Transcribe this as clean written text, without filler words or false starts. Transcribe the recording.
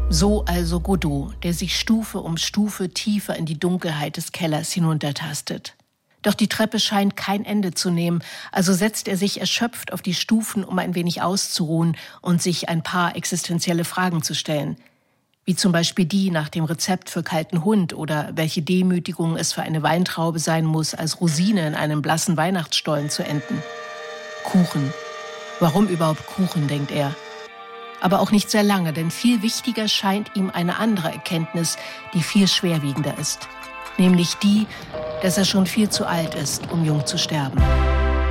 So also Godot, der sich Stufe um Stufe tiefer in die Dunkelheit des Kellers hinuntertastet. Doch die Treppe scheint kein Ende zu nehmen, also setzt er sich erschöpft auf die Stufen, um ein wenig auszuruhen und sich ein paar existenzielle Fragen zu stellen. Wie zum Beispiel die nach dem Rezept für kalten Hund oder welche Demütigung es für eine Weintraube sein muss, als Rosine in einem blassen Weihnachtsstollen zu enden. Kuchen. Warum überhaupt Kuchen, denkt er. Aber auch nicht sehr lange, denn viel wichtiger scheint ihm eine andere Erkenntnis, die viel schwerwiegender ist. Nämlich die, dass er schon viel zu alt ist, um jung zu sterben.